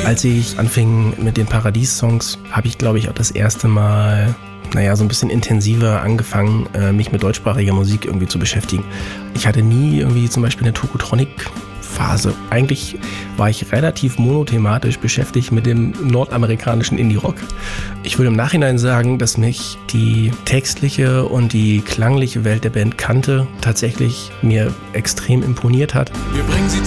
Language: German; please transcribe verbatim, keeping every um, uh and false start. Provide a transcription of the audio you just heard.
Als ich anfing mit den Paradies-Songs, habe ich, glaube ich, auch das erste Mal, naja, so ein bisschen intensiver angefangen, mich mit deutschsprachiger Musik irgendwie zu beschäftigen. Ich hatte nie irgendwie zum Beispiel eine Tokotronic-Phase. Eigentlich war ich relativ monothematisch beschäftigt mit dem nordamerikanischen Indie-Rock. Ich würde im Nachhinein sagen, dass mich die textliche und die klangliche Welt der Band Kante tatsächlich mir extrem imponiert hat. Wir bringen sie